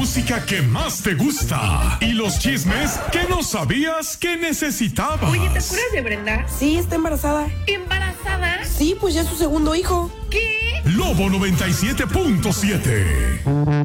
música que más te gusta y los chismes que no sabías que necesitabas. Oye, ¿te acuerdas de Brenda? Sí, está embarazada. ¿Embarazada? Sí, pues ya es su segundo hijo. ¿Qué? Lobo 97.7.